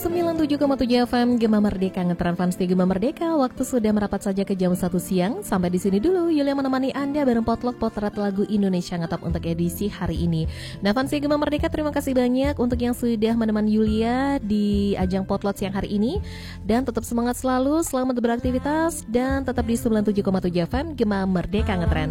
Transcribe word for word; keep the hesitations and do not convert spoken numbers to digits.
sembilan puluh tujuh koma tujuh F M Gema Merdeka, ngetren fans di Gema Merdeka. Waktu sudah merapat saja ke jam satu siang. Sampai di sini dulu Yulia menemani Anda bareng Potlot Potret Lagu Indonesia Ngetop untuk edisi hari ini. Nah, fans di Gema Merdeka, terima kasih banyak untuk yang sudah menemani Yulia di ajang Potlot siang hari ini. Dan tetap semangat selalu, selamat beraktivitas dan tetap di sembilan puluh tujuh koma tujuh F M Gema Merdeka, ngetren.